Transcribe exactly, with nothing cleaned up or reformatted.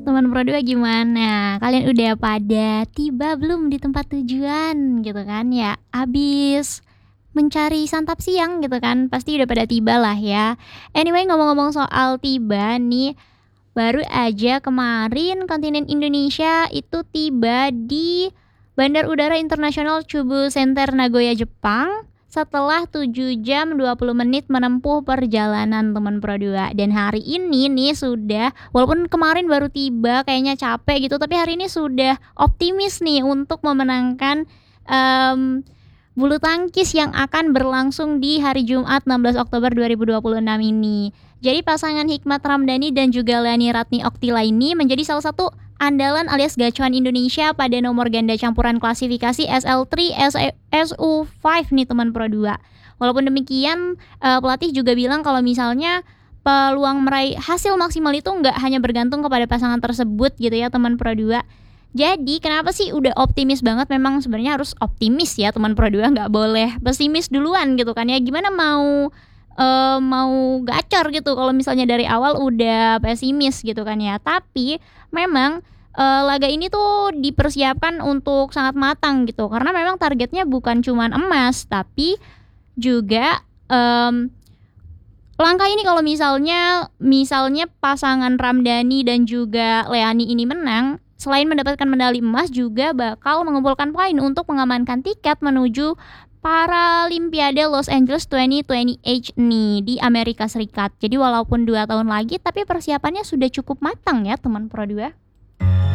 teman Pro dua gimana? Kalian udah pada tiba belum di tempat tujuan gitu kan ya? Habis mencari santap siang gitu kan, pasti udah pada tiba lah ya. Anyway ngomong-ngomong soal tiba nih, baru aja kemarin kontinen Indonesia itu tiba di Bandar Udara Internasional Chubu Center Nagoya, Jepang setelah tujuh jam dua puluh menit menempuh perjalanan teman Pro dua. Dan hari ini nih sudah, walaupun kemarin baru tiba kayaknya capek gitu, tapi hari ini sudah optimis nih untuk memenangkan em, bulu tangkis yang akan berlangsung di hari Jumat enam belas Oktober dua ribu dua puluh enam ini. Jadi pasangan Hikmat Ramdhani dan juga Leani Ratni Oktila ini menjadi salah satu andalan alias gacuan Indonesia pada nomor ganda campuran klasifikasi S L tiga S U lima nih teman Pro dua. Walaupun demikian, uh, pelatih juga bilang kalau misalnya peluang meraih hasil maksimal itu nggak hanya bergantung kepada pasangan tersebut gitu ya teman Pro dua. Jadi kenapa sih udah optimis banget, memang sebenarnya harus optimis ya teman Pro dua, nggak boleh pesimis duluan gitu kan ya. Gimana mau uh, mau gacor gitu kalau misalnya dari awal udah pesimis gitu kan ya. Tapi memang uh, laga ini tuh dipersiapkan untuk sangat matang gitu, karena memang targetnya bukan cuman emas tapi juga um, langkah ini kalau misalnya misalnya pasangan Ramdhani dan juga Leani ini menang, selain mendapatkan medali emas juga bakal mengumpulkan poin untuk mengamankan tiket menuju Paralimpiade Los Angeles dua ribu dua puluh delapan nih di Amerika Serikat. Jadi walaupun dua tahun lagi tapi persiapannya sudah cukup matang ya teman Pro dua.